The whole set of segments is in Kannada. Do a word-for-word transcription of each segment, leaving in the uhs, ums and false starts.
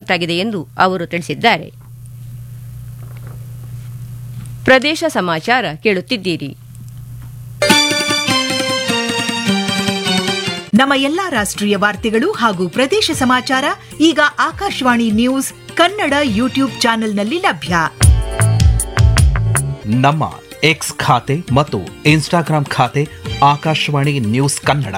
ಉಂಟಾಗಿದೆ ಎಂದು ಅವರು ತಿಳಿಸಿದ್ದಾರೆ. ಪ್ರದೇಶ ಸಮಾಚಾರ ಕೇಳುತ್ತಿದ್ದೀರಿ. ನಮ್ಮ ಎಲ್ಲಾ ರಾಷ್ಟ್ರೀಯ ವಾರ್ತೆಗಳು ಹಾಗೂ ಪ್ರದೇಶ ಸಮಾಚಾರ ಈಗ ಆಕಾಶವಾಣಿ ನ್ಯೂಸ್ ಕನ್ನಡ ಯೂಟ್ಯೂಬ್ ಚಾನೆಲ್ನಲ್ಲಿ ಲಭ್ಯ. ನಮ್ಮ ಎಕ್ಸ್ ಖಾತೆ ಮತ್ತು ಇನ್ಸ್ಟಾಗ್ರಾಂ ಖಾತೆ ಆಕಾಶವಾಣಿ ನ್ಯೂಸ್ ಕನ್ನಡ.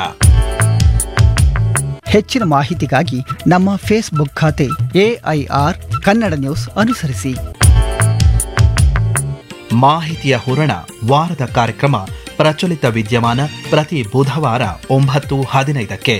ಹೆಚ್ಚಿನ ಮಾಹಿತಿಗಾಗಿ ನಮ್ಮ ಫೇಸ್ಬುಕ್ ಖಾತೆ ಎಐಆರ್ ಕನ್ನಡ ನ್ಯೂಸ್ ಅನುಸರಿಸಿ. ಮಾಹಿತಿಯ ಹೂರಣ ವಾರದ ಕಾರ್ಯಕ್ರಮ ಪ್ರಚಲಿತ ವಿದ್ಯಮಾನ ಪ್ರತಿ ಬುಧವಾರ ಒಂಬತ್ತು ಹದಿನೈದಕ್ಕೆ.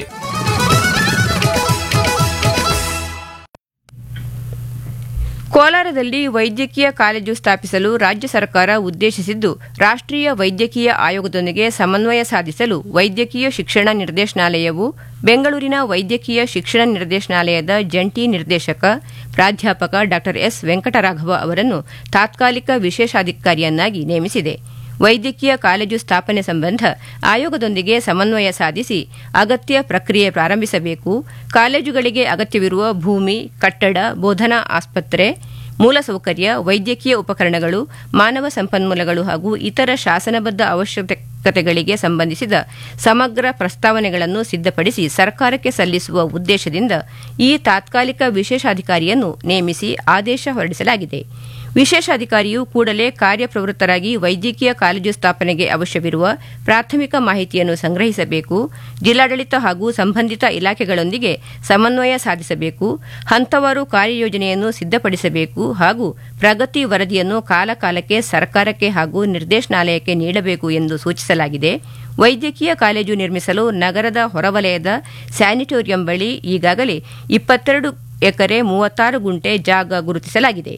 ಕೋಲಾರದಲ್ಲಿ ವೈದ್ಯಕೀಯ ಕಾಲೇಜು ಸ್ಥಾಪಿಸಲು ರಾಜ್ಯ ಸರ್ಕಾರ ಉದ್ದೇಶಿಸಿದ್ದು, ರಾಷ್ಟ್ರೀಯ ವೈದ್ಯಕೀಯ ಆಯೋಗದೊಂದಿಗೆ ಸಮನ್ವಯ ಸಾಧಿಸಲು ವೈದ್ಯಕೀಯ ಶಿಕ್ಷಣ ನಿರ್ದೇಶನಾಲಯವು ಬೆಂಗಳೂರಿನ ವೈದ್ಯಕೀಯ ಶಿಕ್ಷಣ ನಿರ್ದೇಶನಾಲಯದ ಜಂಟಿ ನಿರ್ದೇಶಕ ಪ್ರಾಧ್ಯಾಪಕ ಡಾ ಎಸ್ ವೆಂಕಟರಾಘವ ಅವರನ್ನು ತಾತ್ಕಾಲಿಕ ವಿಶೇಷಾಧಿಕಾರಿಯನ್ನಾಗಿ ನೇಮಿಸಿದೆ. ವೈದ್ಯಕೀಯ ಕಾಲೇಜು ಸ್ಥಾಪನೆ ಸಂಬಂಧ ಆಯೋಗದೊಂದಿಗೆ ಸಮನ್ವಯ ಸಾಧಿಸಿ ಅಗತ್ಯ ಪ್ರಕ್ರಿಯೆ ಪ್ರಾರಂಭಿಸಬೇಕು. ಕಾಲೇಜುಗಳಿಗೆ ಅಗತ್ಯವಿರುವ ಭೂಮಿ, ಕಟ್ಟಡ, ಬೋಧನಾ ಆಸ್ಪತ್ರೆ, ಮೂಲಸೌಕರ್ಯ, ವೈದ್ಯಕೀಯ ಉಪಕರಣಗಳು, ಮಾನವ ಸಂಪನ್ಮೂಲಗಳು ಹಾಗೂ ಇತರ ಶಾಸನಬದ್ಧ ಅವಶ್ಯಕತೆಗಳಿಗೆ ಸಂಬಂಧಿಸಿದ ಸಮಗ್ರ ಪ್ರಸ್ತಾವನೆಗಳನ್ನು ಸಿದ್ಧಪಡಿಸಿ ಸರ್ಕಾರಕ್ಕೆ ಸಲ್ಲಿಸುವ ಉದ್ದೇಶದಿಂದ ಈ ತಾತ್ಕಾಲಿಕ ವಿಶೇಷಾಧಿಕಾರಿಯನ್ನು ನೇಮಿಸಿ ಆದೇಶ ಹೊರಡಿಸಲಾಗಿದೆ. ವಿಶೇಷಾಧಿಕಾರಿಯು ಕೂಡಲೇ ಕಾರ್ಯಪ್ರವೃತ್ತರಾಗಿ ವೈದ್ಯಕೀಯ ಕಾಲೇಜು ಸ್ಥಾಪನೆಗೆ ಅವಶ್ಯವಿರುವ ಪ್ರಾಥಮಿಕ ಮಾಹಿತಿಯನ್ನು ಸಂಗ್ರಹಿಸಬೇಕು. ಜಿಲ್ಲಾಡಳಿತ ಹಾಗೂ ಸಂಬಂಧಿತ ಇಲಾಖೆಗಳೊಂದಿಗೆ ಸಮನ್ವಯ ಸಾಧಿಸಬೇಕು. ಹಂತವಾರು ಕಾರ್ಯಯೋಜನೆಯನ್ನು ಸಿದ್ಧಪಡಿಸಬೇಕು ಹಾಗೂ ಪ್ರಗತಿ ವರದಿಯನ್ನು ಕಾಲಕಾಲಕ್ಕೆ ಸರ್ಕಾರಕ್ಕೆ ಹಾಗೂ ನಿರ್ದೇಶನಾಲಯಕ್ಕೆ ನೀಡಬೇಕು ಎಂದು ಸೂಚಿಸಲಾಗಿದೆ. ವೈದ್ಯಕೀಯ ಕಾಲೇಜು ನಿರ್ಮಿಸಲು ನಗರದ ಹೊರವಲಯದ ಸ್ಯಾನಿಟೋರಿಯಂ ಬಳಿ ಈಗಾಗಲೇ ಇಪ್ಪತ್ತೆರಡು ಎಕರೆ ಮೂವತ್ತಾರು ಗುಂಟೆ ಜಾಗ ಗುರುತಿಸಲಾಗಿದೆ.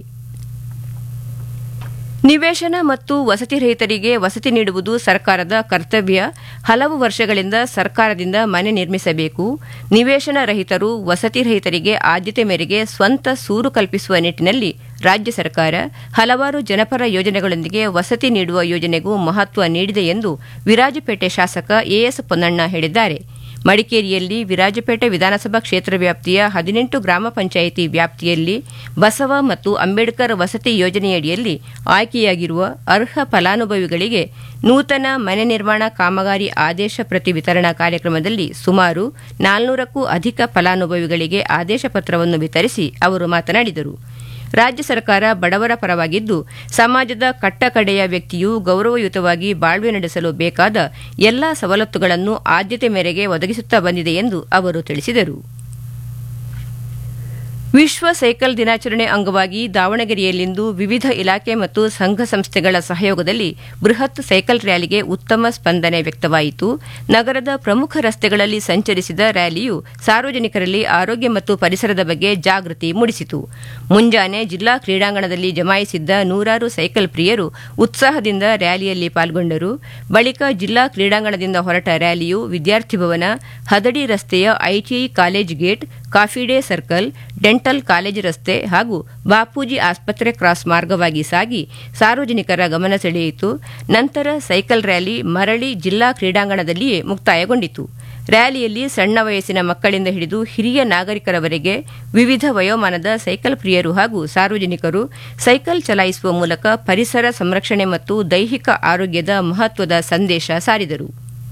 ನಿವೇಶನ ಮತ್ತು ವಸತಿ ರಹಿತರಿಗೆ ವಸತಿ ನೀಡುವುದು ಸರ್ಕಾರದ ಕರ್ತವ್ಯ. ಹಲವು ವರ್ಷಗಳಿಂದ ಸರ್ಕಾರದಿಂದ ಮನೆ ನಿರ್ಮಿಸಬೇಕು. ನಿವೇಶನ ರಹಿತರು, ವಸತಿ ರಹಿತರಿಗೆ ಆದ್ಯತೆ ಮೇರೆಗೆ ಸ್ವಂತ ಸೂರು ಕಲ್ಪಿಸುವ ನಿಟ್ಟಿನಲ್ಲಿ ರಾಜ್ಯ ಸರ್ಕಾರ ಹಲವಾರು ಜನಪರ ಯೋಜನೆಗಳೊಂದಿಗೆ ವಸತಿ ನೀಡುವ ಯೋಜನೆಗೂ ಮಹತ್ವ ನೀಡಿದೆ ಎಂದು ವಿರಾಜಪೇಟೆ ಶಾಸಕ ಎಎಸ್ ಪೊನ್ನಣ್ಣ ಹೇಳಿದ್ದಾರೆ. ಮಡಿಕೇರಿಯಲ್ಲಿ ವಿರಾಜಪೇಟೆ ವಿಧಾನಸಭಾ ಕ್ಷೇತ್ರ ವ್ಯಾಪ್ತಿಯ ಹದಿನೆಂಟು ಗ್ರಾಮ ಪಂಚಾಯಿತಿ ವ್ಯಾಪ್ತಿಯಲ್ಲಿ ಬಸವ ಮತ್ತು ಅಂಬೇಡ್ಕರ್ ವಸತಿ ಯೋಜನೆಯಡಿಯಲ್ಲಿ ಆಯ್ಕೆಯಾಗಿರುವ ಅರ್ಹ ಫಲಾನುಭವಿಗಳಿಗೆ ನೂತನ ಮನೆ ನಿರ್ಮಾಣ ಕಾಮಗಾರಿ ಆದೇಶ ಪ್ರತಿ ವಿತರಣಾ ಕಾರ್ಯಕ್ರಮದಲ್ಲಿ ಸುಮಾರು ನಾಲ್ನೂರಕ್ಕೂ ಅಧಿಕ ಫಲಾನುಭವಿಗಳಿಗೆ ಆದೇಶ ಪತ್ರವನ್ನು ವಿತರಿಸಿ ಅವರು ಮಾತನಾಡಿದರು. ರಾಜ್ಯ ಸರ್ಕಾರ ಬಡವರ ಪರವಾಗಿದ್ದು, ಸಮಾಜದ ಕಟ್ಟಕಡೆಯ ವ್ಯಕ್ತಿಯು ಗೌರವಯುತವಾಗಿ ಬಾಳ್ವೆ ನಡೆಸಲು ಬೇಕಾದ ಎಲ್ಲಾ ಸವಲತ್ತುಗಳನ್ನು ಆದ್ಯತೆ ಮೇರೆಗೆ ಒದಗಿಸುತ್ತಾ ಬಂದಿದೆ ಎಂದು ಅವರು ತಿಳಿಸಿದರು. ವಿಶ್ವ ಸೈಕಲ್ ದಿನಾಚರಣೆ ಅಂಗವಾಗಿ ದಾವಣಗೆರೆಯಲ್ಲಿಂದು ವಿವಿಧ ಇಲಾಖೆ ಮತ್ತು ಸಂಘ ಸಂಸ್ಥೆಗಳ ಸಹಯೋಗದಲ್ಲಿ ಬೃಹತ್ ಸೈಕಲ್ ರ್ಯಾಲಿಗೆ ಉತ್ತಮ ಸ್ಪಂದನೆ ವ್ಯಕ್ತವಾಯಿತು. ನಗರದ ಪ್ರಮುಖ ರಸ್ತೆಗಳಲ್ಲಿ ಸಂಚರಿಸಿದ ರ್ಯಾಲಿಯು ಸಾರ್ವಜನಿಕರಲ್ಲಿ ಆರೋಗ್ಯ ಮತ್ತು ಪರಿಸರದ ಬಗ್ಗೆ ಜಾಗೃತಿ ಮೂಡಿಸಿತು. ಮುಂಜಾನೆ ಜಿಲ್ಲಾ ಕ್ರೀಡಾಂಗಣದಲ್ಲಿ ಜಮಾಯಿಸಿದ್ದ ನೂರಾರು ಸೈಕಲ್ ಪ್ರಿಯರು ಉತ್ಸಾಹದಿಂದ ರ್ಯಾಲಿಯಲ್ಲಿ ಪಾಲ್ಗೊಂಡರು. ಬಳಿಕ ಜಿಲ್ಲಾ ಕ್ರೀಡಾಂಗಣದಿಂದ ಹೊರಟ ರ್ಯಾಲಿಯು ವಿದ್ಯಾರ್ಥಿ ಭವನ, ಹದಡಿ ರಸ್ತೆಯ ITI college gate, coffee day circle, dental college ರಸ್ತೆ ಹಾಗೂ ಬಾಪೂಜಿ ಆಸ್ಪತ್ರೆ ಕ್ರಾಸ್ ಮಾರ್ಗವಾಗಿ ಸಾಗಿ ಸಾರ್ವಜನಿಕರ ಗಮನ ಸೆಳೆಯಿತು. ನಂತರ ಸೈಕಲ್ ರ್ಯಾಲಿ ಮರಳಿ ಜಿಲ್ಲಾ ಕ್ರೀಡಾಂಗಣದಲ್ಲಿಯೇ ಮುಕ್ತಾಯಗೊಂಡಿತು. ರ್ಯಾಲಿಯಲ್ಲಿ ಸಣ್ಣ ವಯಸ್ಸಿನ ಮಕ್ಕಳಿಂದ ಹಿಡಿದು ಹಿರಿಯ ನಾಗರಿಕರವರೆಗೆ ವಿವಿಧ ವಯೋಮಾನದ ಸೈಕಲ್ ಪ್ರಿಯರು ಹಾಗೂ ಸಾರ್ವಜನಿಕರು ಸೈಕಲ್ ಚಲಾಯಿಸುವ ಮೂಲಕ ಪರಿಸರ ಸಂರಕ್ಷಣೆ ಮತ್ತು ದೈಹಿಕ ಆರೋಗ್ಯದ ಮಹತ್ವದ ಸಂದೇಶ ಸಾರಿದರು.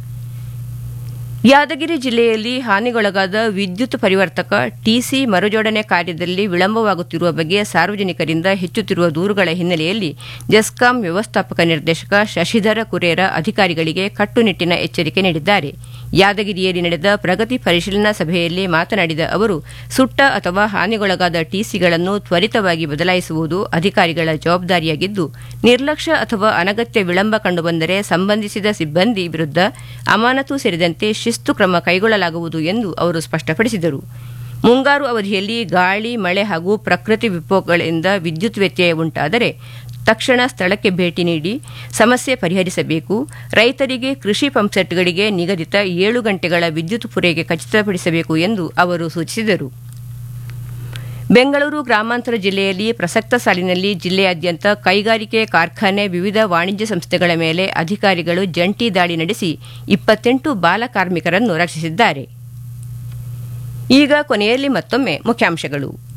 ಯಾದಗಿರಿ ಜಿಲ್ಲೆಯಲ್ಲಿ ಹಾನಿಗೊಳಗಾದ ವಿದ್ಯುತ್ ಪರಿವರ್ತಕ ಟಿಸಿ ಮರುಜೋಡಣೆ ಕಾರ್ಯದಲ್ಲಿ ವಿಳಂಬವಾಗುತ್ತಿರುವ ಬಗ್ಗೆ ಸಾರ್ವಜನಿಕರಿಂದ ಹೆಚ್ಚುತ್ತಿರುವ ದೂರುಗಳ ಹಿನ್ನೆಲೆಯಲ್ಲಿ ಜೆಸ್ಕಾಂ ವ್ಯವಸ್ಥಾಪಕ ನಿರ್ದೇಶಕ ಶಶಿಧರ ಕುರೇರ ಅಧಿಕಾರಿಗಳಿಗೆ ಕಟ್ಟುನಿಟ್ಟಿನ ಎಚ್ಚರಿಕೆ ನೀಡಿದ್ದಾರೆ. ಯಾದಗಿರಿಯಲ್ಲಿ ನಡೆದ ಪ್ರಗತಿ ಪರಿಶೀಲನಾ ಸಭೆಯಲ್ಲಿ ಮಾತನಾಡಿದ ಅವರು, ಸುಟ್ಟ ಅಥವಾ ಹಾನಿಗೊಳಗಾದ ಟಿಸಿಗಳನ್ನು ತ್ವರಿತವಾಗಿ ಬದಲಾಯಿಸುವುದು ಅಧಿಕಾರಿಗಳ ಜವಾಬ್ದಾರಿಯಾಗಿದ್ದು, ನಿರ್ಲಕ್ಷ್ಯ ಅಥವಾ ಅನಗತ್ಯ ವಿಳಂಬ ಕಂಡುಬಂದರೆ ಸಂಬಂಧಿಸಿದ ಸಿಬ್ಬಂದಿ ವಿರುದ್ಧ ಅಮಾನತು ಸೇರಿದಂತೆ ಶಿಸ್ತು ಕ್ರಮ ಕೈಗೊಳ್ಳಲಾಗುವುದು ಎಂದು ಅವರು ಸ್ಪಷ್ಟಪಡಿಸಿದರು. ಮುಂಗಾರು ಅವಧಿಯಲ್ಲಿ ಗಾಳಿ, ಮಳೆ ಹಾಗೂ ಪ್ರಕೃತಿ ವಿಕೋಪಗಳಿಂದ ವಿದ್ಯುತ್ ವ್ಯತ್ಯಯ ಉಂಟಾದರೆ ತಕ್ಷಣ ಸ್ಥಳಕ್ಕೆ ಭೇಟಿ ನೀಡಿ ಸಮಸ್ಯೆ ಪರಿಹರಿಸಬೇಕು. ರೈತರಿಗೆ ಕೃಷಿ ಪಂಪ್ಸೆಟ್ಗಳಿಗೆ ನಿಗದಿತ ಏಳು ಗಂಟೆಗಳ ವಿದ್ಯುತ್ ಪೂರೈಕೆ ಖಚಿತಪಡಿಸಬೇಕು ಎಂದು ಅವರು ಸೂಚಿಸಿದರು. ಬೆಂಗಳೂರು ಗ್ರಾಮಾಂತರ ಜಿಲ್ಲೆಯಲ್ಲಿ ಪ್ರಸಕ್ತ ಸಾಲಿನಲ್ಲಿ ಜಿಲ್ಲೆಯಾದ್ಯಂತ ಕೈಗಾರಿಕೆ, ಕಾರ್ಖಾನೆ, ವಿವಿಧ ವಾಣಿಜ್ಯ ಸಂಸ್ಥೆಗಳ ಮೇಲೆ ಅಧಿಕಾರಿಗಳು ಜಂಟಿ ದಾಳಿ ನಡೆಸಿ ಇಪ್ಪತ್ತೆಂಟು ಬಾಲ ಕಾರ್ಮಿಕರನ್ನು ರಕ್ಷಿಸಿದ್ದಾರೆ. ಈಗ ಕೊನೆಯಲ್ಲಿ ಮತ್ತೊಮ್ಮೆ ಮುಖ್ಯಾಂಶಗಳು.